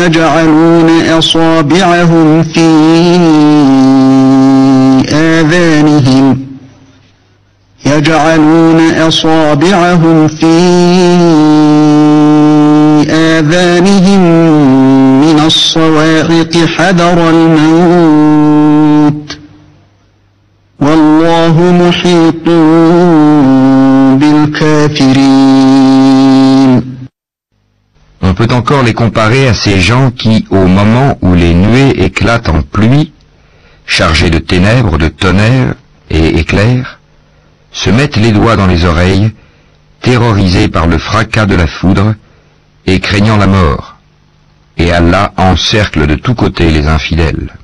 يجعلون أصابعهم في آذانهم من الصواعق حذر الموت والله محيط بالكافرين. On peut encore les comparer à ces gens qui, au moment où les nuées éclatent en pluie, chargées de ténèbres, de tonnerre et éclairs, se mettent les doigts dans les oreilles, terrorisés par le fracas de la foudre et craignant la mort. Et Allah encercle de tous côtés les infidèles.